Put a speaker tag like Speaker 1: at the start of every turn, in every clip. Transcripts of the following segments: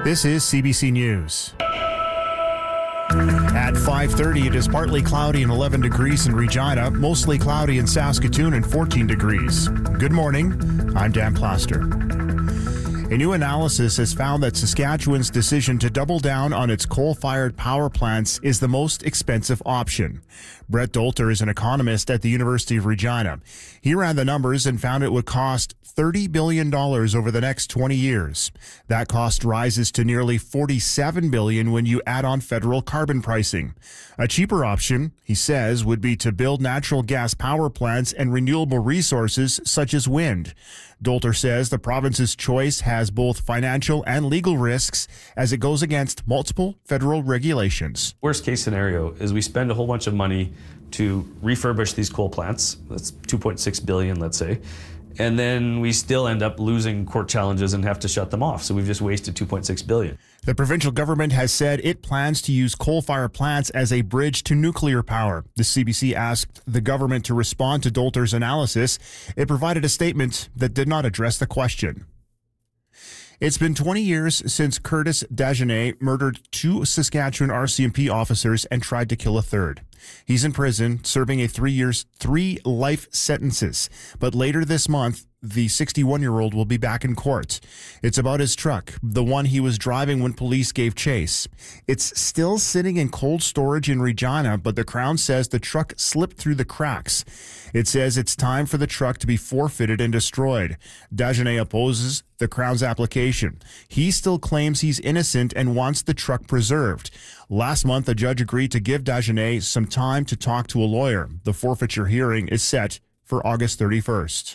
Speaker 1: This is CBC News. At 5:30, it is partly cloudy and 11 degrees in Regina, mostly cloudy in Saskatoon and 14 degrees. Good morning, I'm Dan Plaster. A new analysis has found that Saskatchewan's decision to double down on its coal-fired power plants is the most expensive option. Brett Dolter is an economist at the University of Regina. He ran the numbers and found it would cost $30 billion over the next 20 years. That cost rises to nearly $47 billion when you add on federal carbon pricing. A cheaper option, he says, would be to build natural gas power plants and renewable resources such as wind. Dolter says the province's choice has both financial and legal risks as it goes against multiple federal regulations.
Speaker 2: Worst case scenario is we spend a whole bunch of money to refurbish these coal plants. That's $2.6 billion, let's say. And then we still end up losing court challenges and have to shut them off. So we've just wasted $2.6 billion.
Speaker 1: The provincial government has said it plans to use coal-fired plants as a bridge to nuclear power. The CBC asked the government to respond to Dolter's analysis. It provided a statement that did not address the question. It's been 20 years since Curtis Dagenais murdered 2 Saskatchewan RCMP officers and tried to kill a third. He's in prison, serving a 3 life sentences. But later this month, the 61-year-old will be back in court. It's about his truck, the one he was driving when police gave chase. It's still sitting in cold storage in Regina, but the Crown says the truck slipped through the cracks. It says it's time for the truck to be forfeited and destroyed. Dagenais opposes the Crown's application. He still claims he's innocent and wants the truck preserved. Last month, a judge agreed to give Dagenais some time to talk to a lawyer. The forfeiture hearing is set for August 31st.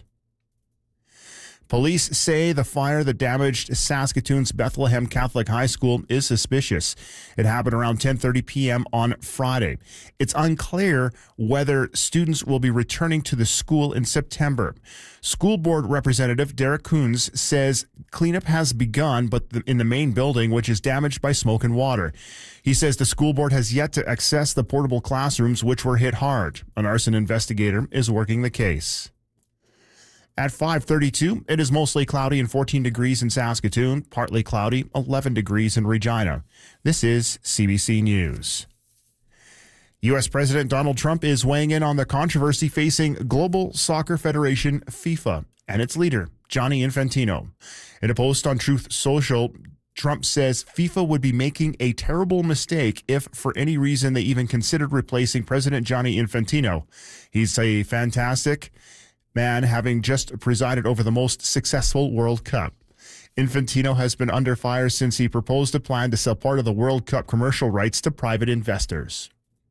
Speaker 1: Police say the fire that damaged Saskatoon's Bethlehem Catholic High School is suspicious. It happened around 10:30 p.m. on Friday. It's unclear whether students will be returning to the school in September. School board representative Derek Coons says cleanup has begun, but in the main building, which is damaged by smoke and water. He says the school board has yet to access the portable classrooms, which were hit hard. An arson investigator is working the case. At 5:32, it is mostly cloudy and 14 degrees in Saskatoon, partly cloudy, 11 degrees in Regina. This is CBC News. U.S. President Donald Trump is weighing in on the controversy facing Global Soccer Federation, FIFA, and its leader, Gianni Infantino. In a post on Truth Social, Trump says FIFA would be making a terrible mistake if, for any reason, they even considered replacing President Gianni Infantino. He's a fantastic man, having just presided over the most successful World Cup. Infantino has been under fire since he proposed a plan to sell part of the World Cup commercial rights to private investors.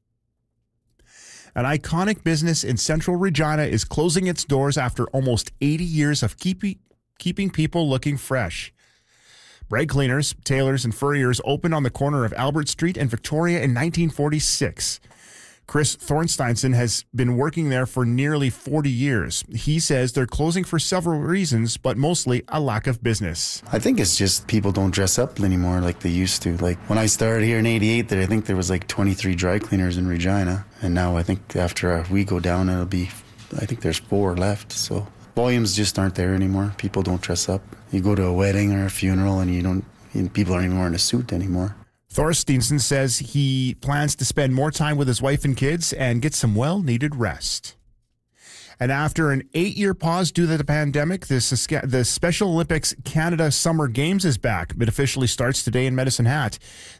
Speaker 1: An iconic business in central Regina is closing its doors after almost 80 years of keeping people looking fresh. Bragg Cleaners, Tailors, and Furriers opened on the corner of Albert Street and Victoria in 1946. Chris Thornsteinson has been working there for nearly 40 years. He says they're closing for several reasons, but mostly a lack of business.
Speaker 3: I think it's just people don't dress up anymore like they used to. Like when I started here in 88, I think there was like 23 dry cleaners in Regina. And now I think after we go down, I think there's 4 left. So volumes just aren't there anymore. People don't dress up. You go to a wedding or a funeral and people aren't even wearing a suit anymore.
Speaker 1: Thorsteinson says he plans to spend more time with his wife and kids and get some well-needed rest. And after an 8-year pause due to the pandemic, the Special Olympics Canada Summer Games is back. It officially starts today in Medicine Hat.